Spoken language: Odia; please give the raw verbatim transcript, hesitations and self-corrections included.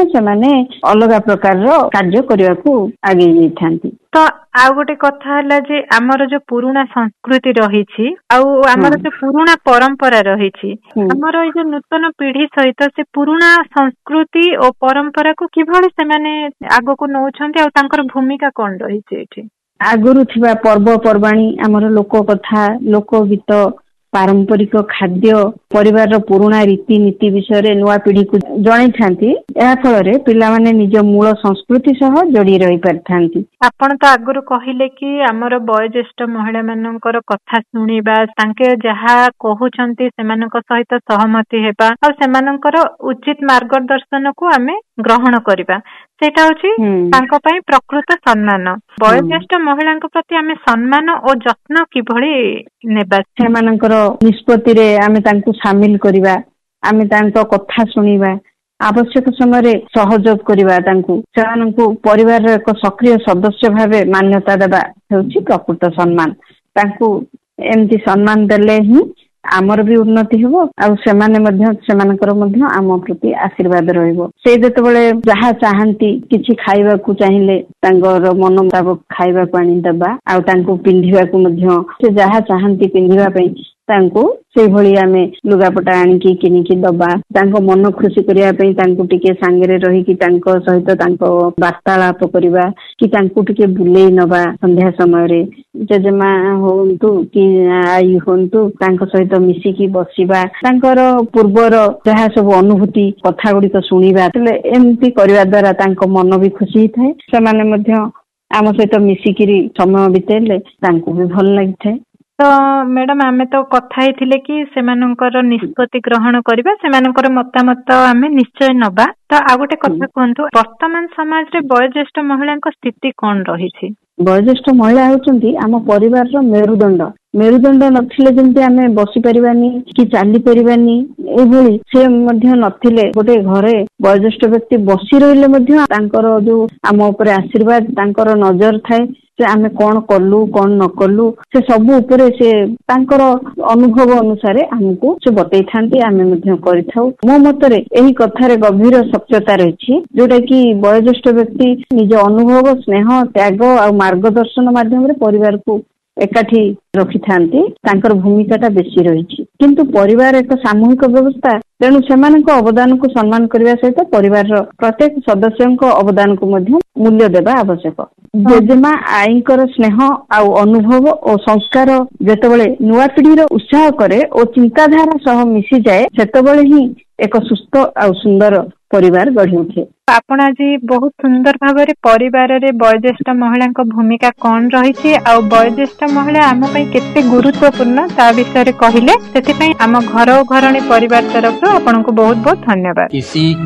ସେମାନେ ଅଲଗା ପ୍ରକାରର କାର୍ଯ୍ୟ କରିବାକୁ ଆଗେଇ ଯାଇଥାନ୍ତି। ତ ଆଉ ଗୋଟେ କଥା ହେଲା ଯେ ଆମର ଯୋଉ ପୁରୁଣା ସଂସ୍କୃତି ରହିଛି ଆଉ ଆମର ଯୋଉ ପୁରୁଣା ପରମ୍ପରା ରହିଛି, ଆମର ଏଇ ଯୋଉ ନୂତନ ପିଢି ସହିତ ସେ ପୁରୁଣା ସଂସ୍କୃତି ଓ ପରମ୍ପରାକୁ କିଭଳି ସେମାନେ ଆଗକୁ ନଉଛନ୍ତି ଆଉ ତାଙ୍କର ଭୂମିକା କଣ ରହିଛି ଏଠି? ଆଗରୁ ଥିବା ପର୍ବପର୍ବାଣୀ, ଆମର ଲୋକ କଥା, ଲୋକ ଗୀତ, ପାରମ୍ପରିକ ଖାଦ୍ୟ, ପରିବାରର ପୁରୁଣା ରୀତିନୀତି ବିଷୟରେ ନୂଆ ପିଢିକୁ ଜଣେଇଥାନ୍ତି। ଏହା ଫଳରେ ପିଲାମାନେ ନିଜ ମୂଳ ସଂସ୍କୃତି ସହ ଯୋଡି ରହି ପାରିଥାନ୍ତି। ଆପଣ ତ ଆଗରୁ କହିଲେ କି ଆମର ବୟୋଜ୍ୟେଷ୍ଠ ମହିଳା ମାନଙ୍କର କଥା ଶୁଣିବା, ତାଙ୍କେ ଯାହା କହୁଛନ୍ତି ସେମାନଙ୍କ ସହିତ ସହମତି ହେବା ଆଉ ସେମାନଙ୍କର ଉଚିତ ମାର୍ଗଦର୍ଶନକୁ ଆମେ ଗ୍ରହଣ କରିବା, ସେଇଟା ହଉଛି ତାଙ୍କ ପାଇଁ ପ୍ରକୃତ ସମ୍ମାନ। ବୟୋଜ୍ୟେଷ୍ଠ ମହିଳାଙ୍କ ପ୍ରତି ଆମେ ସମ୍ମାନ ଓ ଯତ୍ନ କିଭଳି ନେବା? ସେମାନଙ୍କର ନିଷ୍ପତ୍ତିରେ ଆମେ ତାଙ୍କୁ ସାମିଲ କରିବା, ଆମେ ତାଙ୍କ କଥା ଶୁଣିବା, ଆବଶ୍ୟକ ସମୟରେ ସହଯୋଗ କରିବା, ତାଙ୍କୁ ସେମାନଙ୍କୁ ପରିବାରର ଏକ ସକ୍ରିୟ ସଦସ୍ୟ ଭାବେ ମାନ୍ୟତା ଦେବା ହେଉଛି ପ୍ରକୃତ ସମ୍ମାନ। ତାଙ୍କୁ ଏମିତି ସମ୍ମାନ ଦେଲେ ହିଁ ଆମର ବି ଉନ୍ନତି ହେବ ଆଉ ସେମାନେ ମଧ୍ୟ ସେମାନଙ୍କର ମଧ୍ୟ ଆମ ପ୍ରତି ଆଶୀର୍ବାଦ ରହିବ। ସେ ଯେତେବେଳେ ଯାହା ଚାହାନ୍ତି, କିଛି ଖାଇବାକୁ ଚାହିଁଲେ ତାଙ୍କର ମନ ମୁତାବକ ଖାଇବାକୁ ଆଣିଦେବା ଆଉ ତାଙ୍କୁ ପିନ୍ଧିବାକୁ ମଧ୍ୟ ସେ ଯାହା ଚାହାନ୍ତି ପିନ୍ଧିବା ପାଇଁ ତାଙ୍କୁ ସେଇଭଳି ଆମେ ଲୁଗାପଟା ଆଣିକି କିଣିକି ଦବା। ତାଙ୍କ ମନ ଖୁସି କରିବା ପାଇଁ ତାଙ୍କୁ ଟିକେ ସାଙ୍ଗରେ ରହିକି ତାଙ୍କ ସହିତ ତାଙ୍କ ବାର୍ତ୍ତାଳାପ କରିବା କି ତାଙ୍କୁ ଟିକେ ବୁଲେଇ ନବା। ସନ୍ଧ୍ୟା ସମୟରେ ଜେଜେମା ହୁଅନ୍ତୁ କି ଆଈ ହୁଅନ୍ତୁ ତାଙ୍କ ସହିତ ମିଶିକି ବସିବା, ତାଙ୍କର ପୂର୍ବର ଯାହା ସବୁ ଅନୁଭୂତି କଥା ଗୁଡିକ ଶୁଣିବା। ହେଲେ ଏମିତି କରିବା ଦ୍ଵାରା ତାଙ୍କ ମନ ବି ଖୁସି ହେଇଥାଏ, ସେମାନେ ମଧ୍ୟ ଆମ ସହିତ ମିଶିକିରି ସମୟ ବିତେଇଲେ ତାଙ୍କୁ ବି ଭଲ ଲାଗିଥାଏ। ତ ମ୍ୟାଡାମ ଆମେ ତ କଥା ହେଇଥିଲେ କି ସେମାନଙ୍କର ନିଷ୍ପତ୍ତି ଗ୍ରହଣ କରିବା, ସେମାନଙ୍କର ମତାମତ ଆମେ ନିଶ୍ଚୟ ନବା। ତ ଆଉ ଗୋଟେ କଥା କୁହନ୍ତୁ, ବର୍ତ୍ତମାନ ସମାଜରେ ବୟୋଜ୍ୟେଷ୍ଠ ମହିଳାଙ୍କ ସ୍ଥିତି କଣ ରହିଛି? ବୟୋଜ୍ୟେଷ୍ଠ ମହିଳା ହେଉଛନ୍ତି ଆମ ପରିବାରର ମେରୁଦଣ୍ଡ। ମେରୁଦଣ୍ଡ ନଥିଲେ ଯେମିତି ଆମେ ବସି ପାରିବାନି କି ଚାଲି ପାରିବାନି, ଏଇଭଳି ସେ ମଧ୍ୟ ନଥିଲେ ଗୋଟେ ଘରେ ବୟୋଜ୍ୟେଷ୍ଠ ବ୍ୟକ୍ତି ବସି ରହିଲେ ମଧ୍ୟ ତାଙ୍କର ଯୋଉ ଆମ ଉପରେ ଆଶୀର୍ବାଦ, ତାଙ୍କର ନଜର ଥାଏ ଯେ ଆମେ କଣ କଲୁ କଣ ନ କଲୁ, ସେ ସବୁ ଉପରେ ସେ ତାଙ୍କର ଅନୁଭବ ଅନୁସାରେ ଆମକୁ ସେ ବତେଇଥାନ୍ତି, ଆମେ ମଧ୍ୟ କରିଥାଉ। ମୋ ମତରେ ଏହି କଥାରେ ଗଭୀର ସତ୍ୟତା ରହିଛି, ଯୋଉଟା କି ବୟୋଜ୍ୟେଷ୍ଠ ବ୍ୟକ୍ତି ନିଜ ଅନୁଭବ, ସ୍ନେହ, ତ୍ୟାଗ ଆଉ ମାର୍ଗଦର୍ଶନ ମାଧ୍ୟମରେ ପରିବାରକୁ ଏକାଠି ରଖିଥାନ୍ତି। ତାଙ୍କର ଭୂମିକାଟା ବେଶୀ ରହିଛି। କିନ୍ତୁ ପରିବାର ଏକ ସାମୂହିକ ବ୍ୟବସ୍ଥା, ତେଣୁ ସେମାନଙ୍କ ଅବଦାନକୁ ସମ୍ମାନ କରିବା ସହିତ ପରିବାରର ପ୍ରତ୍ୟେକ ସଦସ୍ୟଙ୍କ ଅବଦାନକୁ ମଧ୍ୟ ମୂଲ୍ୟ ଦେବା ଆବଶ୍ୟକ। ଜେଜେମା ଆଈଙ୍କର ସ୍ନେହ ଆଉ ଅନୁଭବ ଓ ସଂସ୍କାର ଯେତେବେଳେ ନୂଆ ପିଢିର ଉତ୍ସାହ କରେ ଓ ଚିନ୍ତାଧାରା ସହ ମିଶିଯାଏ, ସେତେବେଳେ ହିଁ ଏକ ସୁସ୍ଥ ଆଉ ସୁନ୍ଦର ପରିବାର ଗଢି ଉଠେ। ଆପଣ ଆଜି ବହୁତ ସୁନ୍ଦର ଭାବରେ ପରିବାରରେ ବୟୋଜ୍ୟେଷ୍ଠ ମହିଳାଙ୍କ ଭୂମିକା କଣ ରହିଛି ଆଉ ବୟୋଜ୍ୟେଷ୍ଠ ମହିଳା ଆମ ପାଇଁ କେତେ ଗୁରୁତ୍ୱପୂର୍ଣ୍ଣ ତା ବିଷୟରେ କହିଲେ। ସେଥିପାଇଁ ଆମ ଘର ଓ ଘରଣୀ ପରିବାର ତରଫରୁ ଆପଣଙ୍କୁ ବହୁତ ବହୁତ ଧନ୍ୟବାଦ।